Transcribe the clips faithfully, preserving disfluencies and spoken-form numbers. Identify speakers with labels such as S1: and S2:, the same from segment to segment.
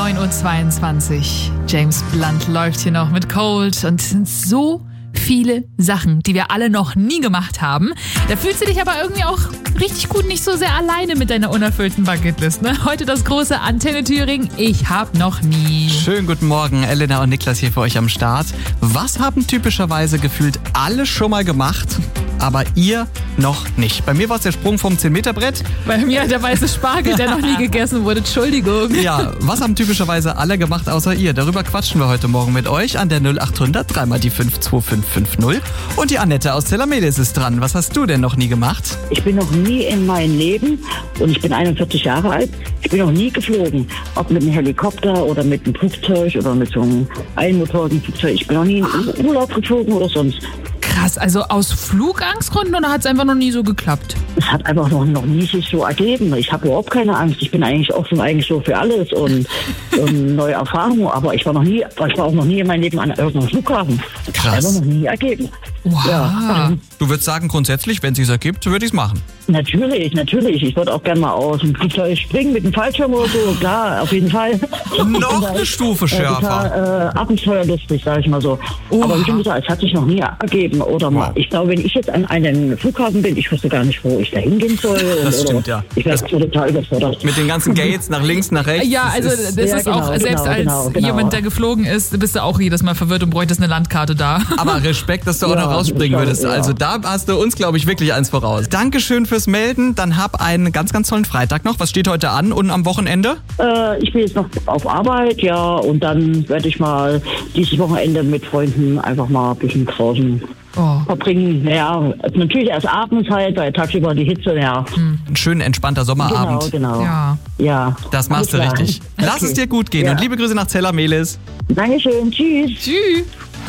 S1: neun Uhr zweiundzwanzig. James Blunt läuft hier noch mit Cold und es sind so viele Sachen, die wir alle noch nie gemacht haben. Da fühlst du dich aber irgendwie auch richtig gut, nicht so sehr alleine mit deiner unerfüllten Bucketlist, ne? Heute das große Antenne Thüringen. Ich hab noch nie.
S2: Schönen guten Morgen, Elena und Niklas hier für euch am Start. Was haben typischerweise gefühlt alle schon mal gemacht, aber ihr noch nicht? Bei mir war es der Sprung vom zehn Meter Brett.
S1: Bei mir der weiße Spargel, der noch nie gegessen wurde. Entschuldigung.
S2: Ja, was haben typischerweise alle gemacht außer ihr? Darüber quatschen wir heute Morgen mit euch an der null acht hundert, dreimal die fünf zwei fünf fünf null. Und die Annette aus Zellermelis ist dran. Was hast du denn noch nie gemacht?
S3: Ich bin noch nie in meinem Leben, und ich bin einundvierzig Jahre alt, ich bin noch nie geflogen. Ob mit einem Helikopter oder mit einem Flugzeug oder mit so einem einmotorigen Flugzeug. Ich bin noch nie in Urlaub geflogen oder sonst.
S1: Krass, also aus Flugangstgründen oder hat es einfach noch nie so geklappt?
S3: Es hat einfach noch, noch nie sich so ergeben. Ich habe überhaupt keine Angst. Ich bin eigentlich offen eigentlich so für alles und, und neue Erfahrungen. Aber ich war noch nie, ich war auch noch nie in meinem Leben an irgendeinem Flughafen.
S2: Krass.
S3: Einfach noch nie ergeben.
S2: Wow.
S3: Ja.
S2: Du würdest sagen, grundsätzlich, wenn es sich ergibt, würde ich es machen.
S3: Natürlich, natürlich. Ich würde auch gerne mal aus dem Flugzeug springen mit dem Fallschirm oder so. Klar, auf jeden Fall.
S2: Noch eine Stufe schärfer.
S3: Total äh, abenteuerlustig, sage ich mal so.
S2: Oha.
S3: Aber wie schon gesagt, es hat sich noch nie ergeben. Oder mal, ich glaube, wenn ich jetzt an einem Flughafen bin, ich wüsste gar nicht, wo ich da hingehen soll.
S2: Das
S3: oder,
S2: stimmt, ja.
S3: Ich wäre total überfordert.
S2: Mit den ganzen Gates nach links, nach rechts.
S1: Ja, also das ist,
S3: Ja, genau,
S1: auch, selbst
S3: genau,
S1: als
S3: genau, genau.
S1: jemand, der geflogen ist, bist du auch jedes Mal verwirrt und bräuchtest eine Landkarte da.
S2: Aber Respekt, dass du auch
S3: Ja,
S2: noch rausspringen
S3: ich
S2: würdest.
S3: glaube, ja.
S2: Also da hast du uns, glaube ich, wirklich eins voraus. Dankeschön fürs Melden. Dann hab einen ganz, ganz tollen Freitag noch. Was steht heute an und am Wochenende?
S3: Äh, ich bin jetzt noch auf Arbeit, ja, und dann werde ich mal dieses Wochenende mit Freunden einfach mal ein bisschen draußen
S1: Oh.
S3: verbringen. Ja, natürlich erst abends halt, weil tagsüber die Hitze, ja.
S2: Ein schön entspannter Sommerabend.
S3: Genau, genau.
S1: Ja.
S3: Ja.
S2: Das machst du
S3: Alles klar.
S2: richtig. Lass
S3: Okay.
S2: es dir gut gehen
S3: Ja.
S2: und liebe Grüße nach Zellermelis.
S3: Dankeschön, tschüss.
S1: Tschüss.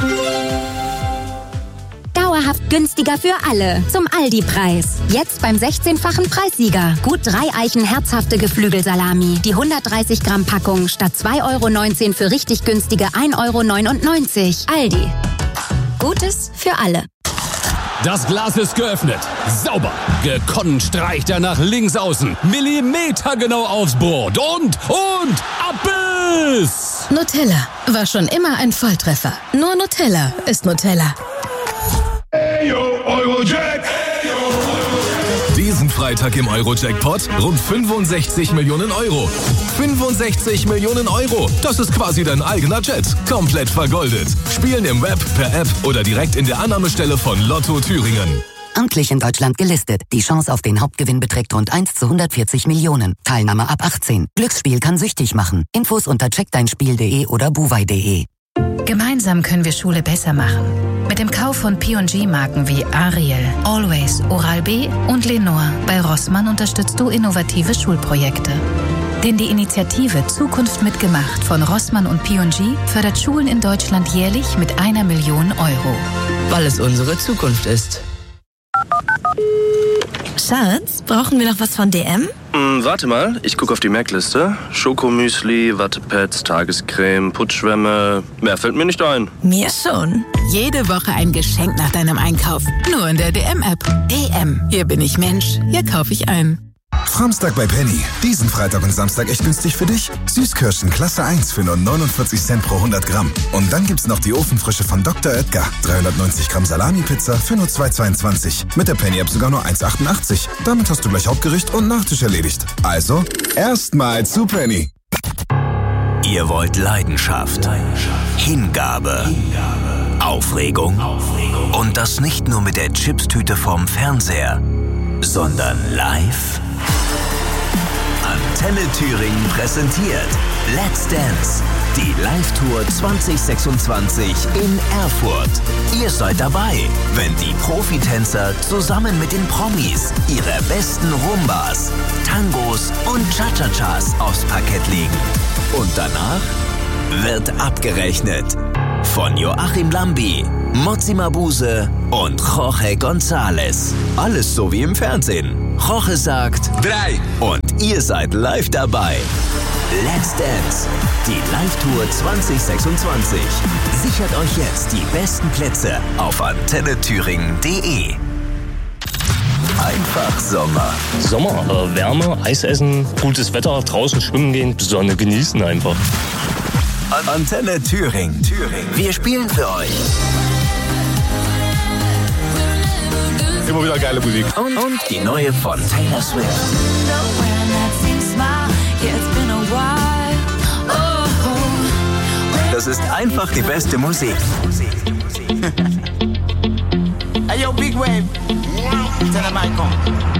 S4: Dauerhaft günstiger für alle. Zum Aldi-Preis. Jetzt beim sechzehnfachen Preissieger. Gut drei Eichen herzhafte Geflügelsalami. Die hundertdreißig Gramm Packung statt zwei Euro neunzehn für richtig günstige ein Euro neunundneunzig. Aldi. Gutes für alle.
S5: Das Glas ist geöffnet. Sauber. Gekonnt streicht er nach links außen. Millimetergenau aufs Brot. Und, und, Abbiss!
S6: Nutella war schon immer ein Volltreffer. Nur Nutella ist Nutella.
S7: Diesen Freitag im Euro-Jackpot rund fünfundsechzig Millionen Euro. fünfundsechzig Millionen Euro. Das ist quasi dein eigener Jet. Komplett vergoldet. Spielen im Web, per App oder direkt in der Annahmestelle von Lotto Thüringen.
S8: Amtlich in Deutschland gelistet. Die Chance auf den Hauptgewinn beträgt rund eins zu hundertvierzig Millionen. Teilnahme ab achtzehn. Glücksspiel kann süchtig machen. Infos unter check dein spiel punkt de oder buwei punkt de.
S6: Gemeinsam können wir Schule besser machen. Mit dem Kauf von P und G-Marken wie Ariel, Always, Oral-B und Lenore bei Rossmann unterstützt du innovative Schulprojekte. Denn die Initiative Zukunft mitgemacht von Rossmann und P und G fördert Schulen in Deutschland jährlich mit einer Million Euro.
S9: Weil es unsere Zukunft ist.
S10: Schatz, brauchen wir noch was von D M?
S11: Hm, warte mal, ich gucke auf die Merkliste. Schokomüsli, Wattepads, Tagescreme, Putzschwämme. Mehr fällt mir nicht ein.
S10: Mir schon.
S12: Jede Woche ein Geschenk nach deinem Einkauf. Nur in der D M-App. D M. Hier bin ich Mensch. Hier kaufe ich ein.
S13: Samstag bei Penny. Diesen Freitag und Samstag echt günstig für dich. Süßkirschen Klasse eins für nur neunundvierzig Cent pro hundert Gramm. Und dann gibt's noch die Ofenfrische von Doktor Oetker. dreihundertneunzig Gramm Salami-Pizza für nur zwei Euro zweiundzwanzig. Mit der Penny-App sogar nur eins Euro achtundachtzig. Damit hast du gleich Hauptgericht und Nachtisch erledigt. Also, erstmal zu Penny.
S14: Ihr wollt Leidenschaft, Leidenschaft. Hingabe, Hingabe. Aufregung. Aufregung und das nicht nur mit der Chipstüte vorm Fernseher, sondern live? Antenne Thüringen präsentiert Let's Dance, die Live-Tour zwanzig sechsundzwanzig in Erfurt. Ihr seid dabei, wenn die Profitänzer zusammen mit den Promis ihre besten Rumbas, Tangos und Cha-Cha-Chas aufs Parkett legen. Und danach wird abgerechnet. Von Joachim Lambi, Mozzi Mabuse und Jorge González. Alles so wie im Fernsehen. Jorge sagt drei und ihr seid live dabei. Let's Dance, die Live-Tour zwanzig sechsundzwanzig. Sichert euch jetzt die besten Plätze auf antenne thüringen punkt de. Einfach Sommer.
S15: Sommer, äh, Wärme, Eis essen, gutes Wetter, draußen schwimmen gehen, Sonne genießen einfach.
S14: Antenne Thüringen. Thüringen. Wir spielen für euch.
S15: Immer wieder geile Musik.
S14: Und, und die neue von Taylor Swift. Das ist einfach die beste Musik.
S16: Hey yo, Big Wave. Tell them I come.